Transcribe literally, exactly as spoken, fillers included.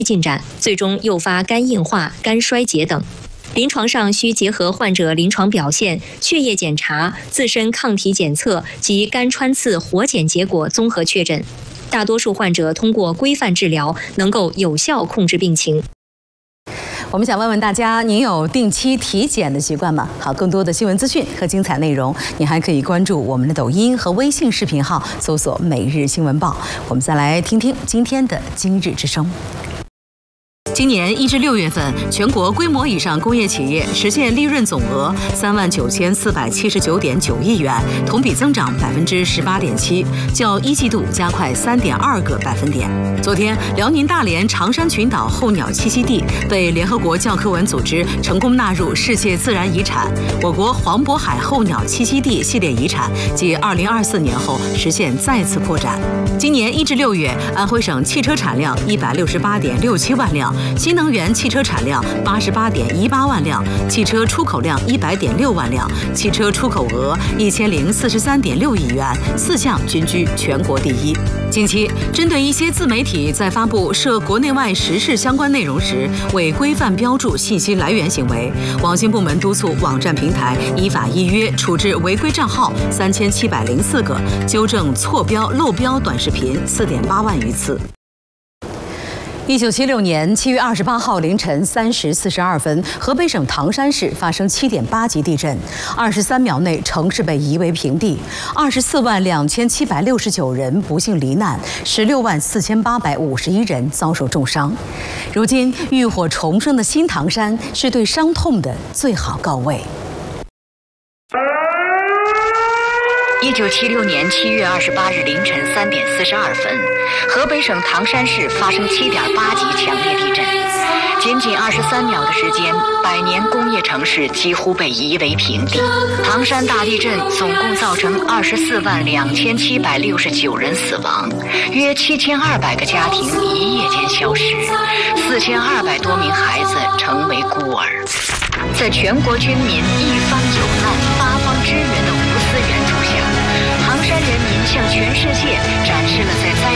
进展，最终诱发肝硬化、肝衰竭等。临床上需结合患者临床表现、血液检查、自身抗体检测及肝穿刺活检结果综合确诊。大多数患者通过规范治疗，能够有效控制病情。 我们想问问大家，您有定期体检的习惯吗？好，更多的新闻资讯和精彩内容，您还可以关注我们的抖音和微信视频号，搜索“每日新闻报”。我们再来听听今天的今日之声。今年一至六月份，全国规模以上工业企业实现利润总额三万九千四百七十九点九亿元，同比增长百分之十八点七，较一季度加快三点二个百分点。昨天，辽宁大连长山群岛候鸟栖息地被联合国教科文组织成功纳入世界自然遗产。我国黄渤海候鸟栖息地系列遗产继二零二四年后实现再次扩展。今年一至六月，安徽省汽车产量一百六十八点六七万辆。新能源汽车产量八十八点一八万辆，汽车出口量一百点六万辆，汽车出口额一千零四十三点六亿元，四项均居全国第一。近期，针对一些自媒体在发布涉国内外时事相关内容时未规范标注信息来源行为，网信部门督促网站平台依法依约处置违规账号三千七百零四个，纠正错标漏标短视频四点八万余次。一九七六年七月二十八号凌晨三时四十二分，河北省唐山市发生七点八级地震，二十三秒内城市被夷为平地，二十四万两千七百六十九人不幸罹难，十六万四千八百五十一人遭受重伤。如今浴火重生的新唐山是对伤痛的最好告慰。 一九七六年七月二十八日凌晨三点四十二分，河北省唐山市发生七点八级强烈地震。仅仅二十三秒的时间，百年工业城市几乎被夷为平地。唐山大地震总共造成二十四万两千七百六十九人死亡，约七千二百个家庭一夜间消失，四千二百多名孩子成为孤儿。在全国军民一方有难八方支援的无私援助下，唐山人民向全世界展示了在灾